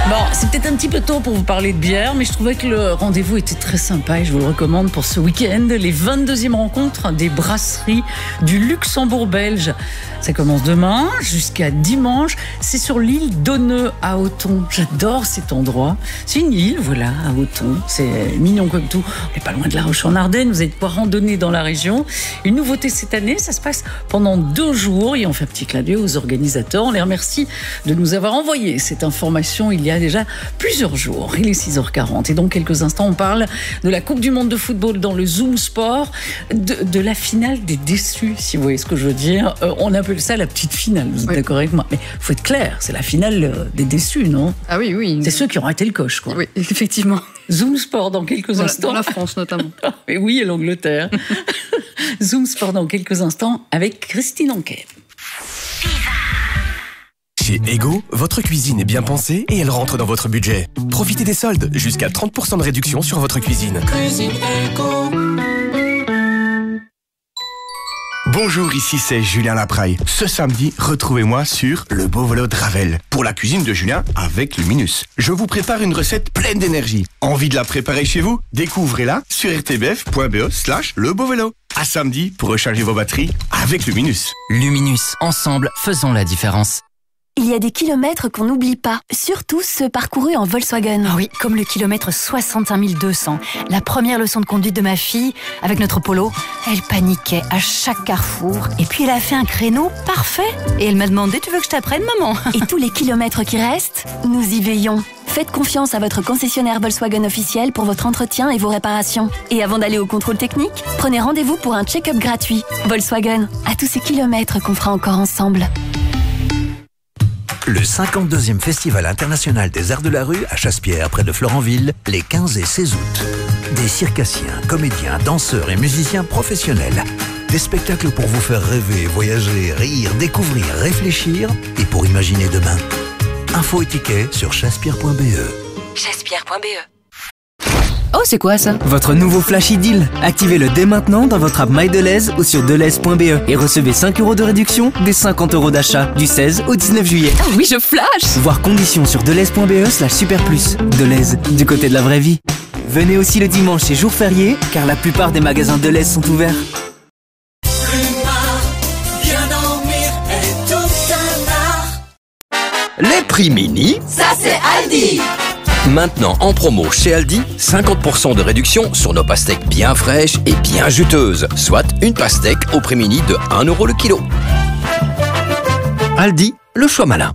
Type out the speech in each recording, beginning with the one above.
Bon, c'est peut-être un petit peu tôt pour vous parler de bière, mais je trouvais que le rendez-vous était très sympa et je vous le recommande pour ce week-end. Les 22e rencontres des brasseries du Luxembourg belge. Ça commence demain jusqu'à dimanche. C'est sur l'île d'Onneux à Othon. J'adore cet endroit. C'est une île, voilà, à Othon. C'est mignon comme tout. On n'est pas loin de La Roche-en-Ardenne. Vous allez pouvoir randonner dans la région. Une nouveauté cette année, ça se passe pendant 2 jours et on fait un petit clin d'œil aux organisateurs. On les remercie de nous avoir envoyé cette information il y a déjà plusieurs jours. Il est 6h40 et dans quelques instants, on parle de la Coupe du Monde de football dans le Zoom Sport, de la finale des déçus, si vous voyez ce que je veux dire. On appelle ça la petite finale, vous êtes d'accord avec moi? Mais il faut être clair, c'est la finale des déçus, non? Ah oui, oui. C'est ceux qui ont raté le coche, quoi. Oui, effectivement. Zoom Sport dans quelques instants. Dans la France, notamment. Et oui, et l'Angleterre. Zoom Sport dans quelques instants avec Christine Anquet. Chez Ego, votre cuisine est bien pensée et elle rentre dans votre budget. Profitez des soldes, jusqu'à 30% de réduction sur votre cuisine. Cuisine Ego. Bonjour, ici c'est Julien Lapraille. Ce samedi, retrouvez-moi sur Le Beau Vélo de Ravel pour la cuisine de Julien avec Luminus. Je vous prépare une recette pleine d'énergie. Envie de la préparer chez vous? Découvrez-la sur rtbf.be/lebeauvélo. À samedi pour recharger vos batteries avec Luminus. Luminus, ensemble, faisons la différence. Il y a des kilomètres qu'on n'oublie pas, surtout ceux parcourus en Volkswagen. Ah oui, comme le kilomètre 61 200. La première leçon de conduite de ma fille, avec notre Polo, elle paniquait à chaque carrefour. Et puis elle a fait un créneau parfait. Et elle m'a demandé, tu veux que je t'apprenne, maman? Et tous les kilomètres qui restent, nous y veillons. Faites confiance à votre concessionnaire Volkswagen officiel pour votre entretien et vos réparations. Et avant d'aller au contrôle technique, prenez rendez-vous pour un check-up gratuit. Volkswagen, à tous ces kilomètres qu'on fera encore ensemble. Le 52e Festival international des arts de la rue à Chaspierre, près de Florenville, les 15 et 16 août. Des circassiens, comédiens, danseurs et musiciens professionnels. Des spectacles pour vous faire rêver, voyager, rire, découvrir, réfléchir et pour imaginer demain. Infos et tickets sur chaspierre.be. Chaspierre.be. Oh, c'est quoi ça? Votre nouveau Flash Deal. Activez-le dès maintenant dans votre app MyDeleuze ou sur deleuze.be et recevez 5 € de réduction des 50 € d'achat du 16 au 19 juillet. Ah oui, je flash! Voir conditions sur deleuze.be/superplus. Deleuze, du côté de la vraie vie. Venez aussi le dimanche et jour férié, car la plupart des magasins Deleuze sont ouverts. Bien dormir est tout un art. Les prix mini, Ça c'est Aldi. maintenant en promo chez Aldi, 50% de réduction sur nos pastèques bien fraîches et bien juteuses, soit une pastèque au prix mini de 1 € le kilo. Aldi, le choix malin.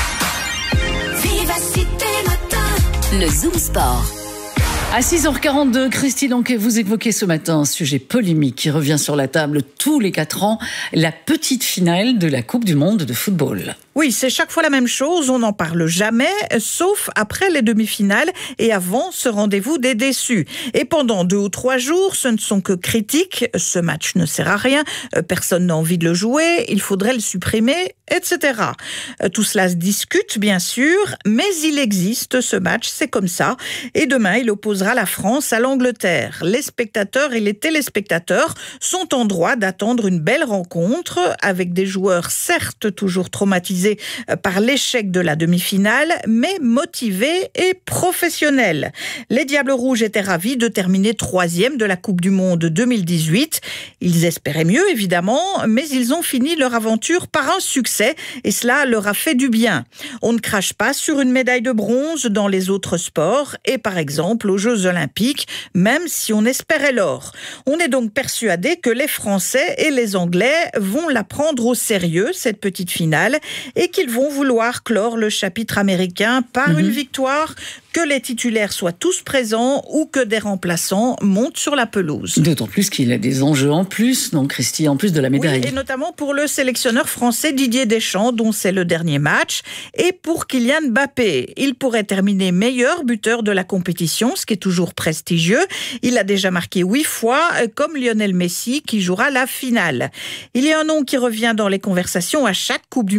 Vivacité matin. Le Zoom Sport. À 6h42, Christine Anquet, vous évoquez ce matin un sujet polémique qui revient sur la table tous les 4 ans, la petite finale de la Coupe du Monde de football. Oui, c'est chaque fois la même chose, on n'en parle jamais, sauf après les demi-finales et avant ce rendez-vous des déçus. Et pendant 2 ou 3 jours, ce ne sont que critiques, ce match ne sert à rien, personne n'a envie de le jouer, il faudrait le supprimer, etc. Tout cela se discute, bien sûr, mais il existe ce match, c'est comme ça. Et demain, il opposera la France à l'Angleterre. Les spectateurs et les téléspectateurs sont en droit d'attendre une belle rencontre avec des joueurs certes toujours traumatisés par l'échec de la demi-finale, mais motivés et professionnels. Les Diables Rouges étaient ravis de terminer 3e de la Coupe du Monde 2018. Ils espéraient mieux, évidemment, mais ils ont fini leur aventure par un succès et cela leur a fait du bien. On ne crache pas sur une médaille de bronze dans les autres sports et par exemple aux Jeux Olympiques, même si on espérait l'or. On est donc persuadé que les Français et les Anglais vont la prendre au sérieux, cette petite finale, et qu'ils vont vouloir clore le chapitre américain par une victoire, que les titulaires soient tous présents ou que des remplaçants montent sur la pelouse. D'autant plus qu'il a des enjeux en plus, non, Christy, en plus de la médaille. Oui, et notamment pour le sélectionneur français Didier Deschamps, dont c'est le dernier match, et pour Kylian Mbappé. Il pourrait terminer meilleur buteur de la compétition, ce qui est toujours prestigieux. Il a déjà marqué 8 fois, comme Lionel Messi, qui jouera la finale. Il y a un nom qui revient dans les conversations à chaque Coupe du Monde,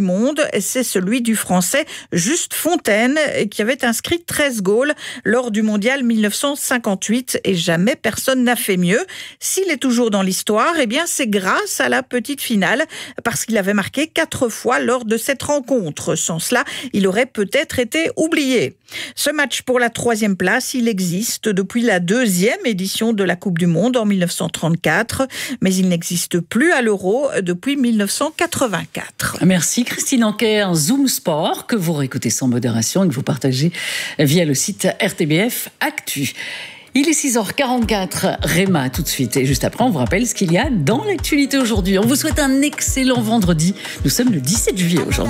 c'est celui du Français Juste Fontaine, qui avait inscrit 13 goals lors du mondial 1958 et jamais personne n'a fait mieux. S'il est toujours dans l'histoire, eh bien c'est grâce à la petite finale, parce qu'il avait marqué 4 fois lors de cette rencontre. Sans cela, il aurait peut-être été oublié. Ce match pour la 3e place, il existe depuis la 2e édition de la Coupe du Monde en 1934, mais il n'existe plus à l'Euro depuis 1984. Merci Christine Anquer, Zoom Sport, que vous réécoutez sans modération et que vous partagez via le site RTBF Actu. Il est 6h44, Réma tout de suite. Et juste après, on vous rappelle ce qu'il y a dans l'actualité aujourd'hui. On vous souhaite un excellent vendredi. Nous sommes le 17 juillet aujourd'hui.